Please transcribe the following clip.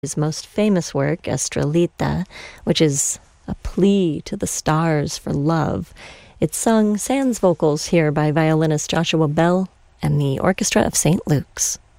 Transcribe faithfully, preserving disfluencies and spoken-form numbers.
His most famous work, Estrellita, which is a plea to the stars for love. It's sung sans vocals here by violinist Joshua Bell and the Orchestra of Saint Luke's.